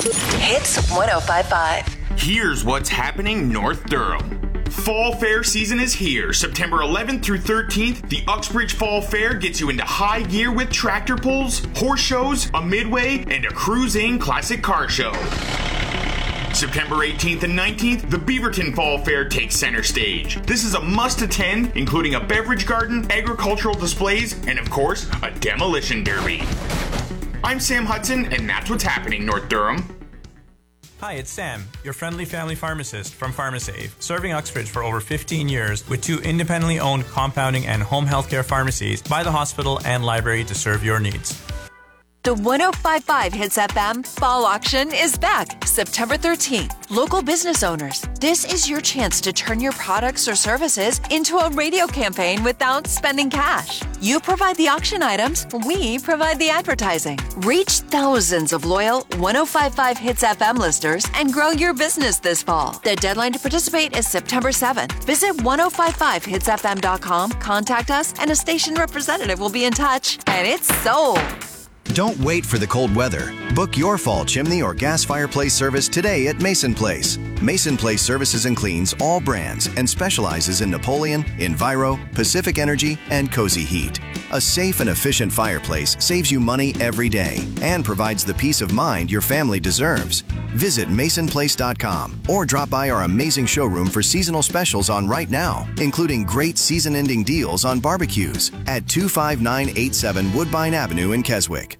Hits 105.5. Here's what's happening North Durham. Fall Fair season is here. September 11th through 13th, the Uxbridge Fall Fair gets you into high gear with tractor pulls, horse shows, a midway, and a Cruise-In classic car show. September 18th and 19th, the Beaverton Fall Fair takes center stage. This is a must-attend, including a beverage garden, agricultural displays, and of course, a demolition derby. I'm Sam Hudson, and that's what's happening North Durham. Hi, it's Sam, your friendly family pharmacist from PharmaSave, serving Uxbridge for over 15 years with 2 independently owned compounding and home healthcare pharmacies by the hospital and library to serve your needs. The 105.5 Hits FM Fall Auction is back September 13th. Local business owners, this is your chance to turn your products or services into a radio campaign without spending cash. You provide the auction items, we provide the advertising. Reach thousands of loyal 105.5 Hits FM listeners and grow your business this fall. The deadline to participate is September 7th. Visit 1055hitsfm.com, contact us, and a station representative will be in touch. And it's sold. Don't wait for the cold weather. Book your fall chimney or gas fireplace service today at Mason Place. Mason Place services and cleans all brands and specializes in Napoleon, Enviro, Pacific Energy, and Cozy Heat. A safe and efficient fireplace saves you money every day and provides the peace of mind your family deserves. Visit masonplace.com or drop by our amazing showroom for seasonal specials on right now, including great season-ending deals on barbecues at 25987 Woodbine Avenue in Keswick.